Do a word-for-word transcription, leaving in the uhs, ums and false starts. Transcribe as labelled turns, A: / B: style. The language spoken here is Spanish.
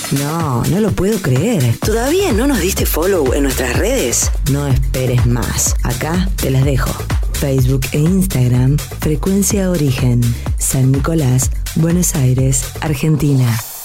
A: No, no lo puedo creer. ¿Todavía no nos diste follow en nuestras redes? No esperes más. Acá te las dejo. Facebook e Instagram, Frecuencia Origen, San Nicolás, Buenos Aires, Argentina.